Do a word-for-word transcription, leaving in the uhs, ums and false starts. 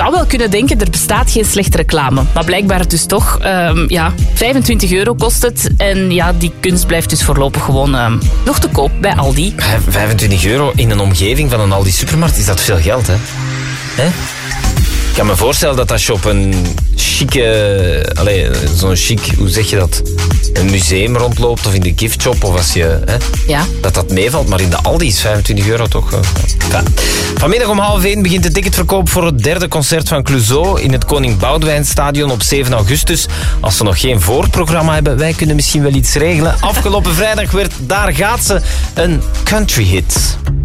zou wel kunnen denken, er bestaat geen slechte reclame. Maar blijkbaar dus toch, um, ja, vijfentwintig euro kost het. En ja, die kunst blijft dus voorlopig gewoon um, nog te koop bij Aldi. vijfentwintig euro in een omgeving van een Aldi supermarkt, is dat veel geld, hè? Hè? Ik kan me voorstellen dat als je op een chique, allez, zo'n chic, hoe zeg je dat, een museum rondloopt of in de giftshop of als je, hè, ja. dat dat meevalt. Maar in de Aldi is vijfentwintig euro toch. Uh, ja. Vanmiddag om half één begint de ticketverkoop voor het derde concert van Clouseau in het Koning Boudewijnstadion op zeven augustus. Als ze nog geen voorprogramma hebben, wij kunnen misschien wel iets regelen. Afgelopen vrijdag werd Daar gaat ze een country hit.